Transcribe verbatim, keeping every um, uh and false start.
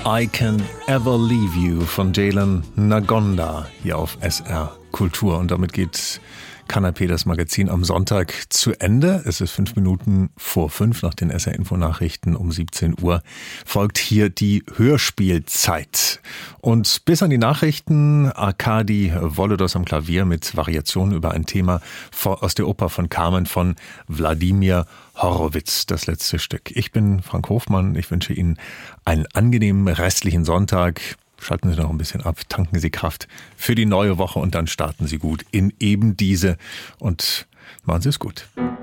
I Can Ever Leave You von Jalen Nagonda hier auf S R Kultur. Und damit geht Kanapé, das Magazin, am Sonntag zu Ende. Es ist fünf Minuten vor fünf nach den S R-Info-Nachrichten um siebzehn Uhr. Folgt hier die Hörspielzeit. Und bis an die Nachrichten Arkadi Volodos am Klavier mit Variationen über ein Thema aus der Oper von Carmen von Wladimir Horowitz, das letzte Stück. Ich bin Frank Hofmann. Ich wünsche Ihnen einen angenehmen restlichen Sonntag. Schalten Sie noch ein bisschen ab, tanken Sie Kraft für die neue Woche und dann starten Sie gut in eben diese und machen Sie es gut.